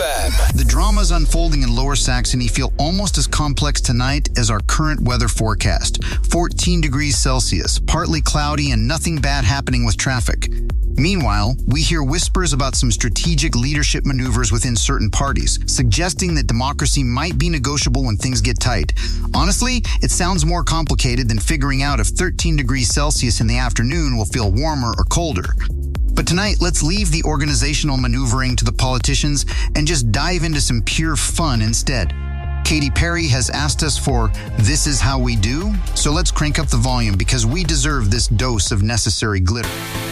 FM. The dramas unfolding in Lower Saxony feel almost as complex tonight as our current weather forecast. 14 degrees Celsius, partly cloudy, and nothing bad happening with traffic. Meanwhile, we hear whispers about some strategic leadership maneuvers within certain parties, suggesting that democracy might be negotiable when things get tight. Honestly, it sounds more complicated than figuring out if 13 degrees Celsius in the afternoon will feel warmer or colder. But tonight, let's leave the organizational maneuvering to the politicians and just dive into some pure fun instead. Katy Perry has asked us for This Is How We Do, so let's crank up the volume because we deserve this dose of necessary glitter.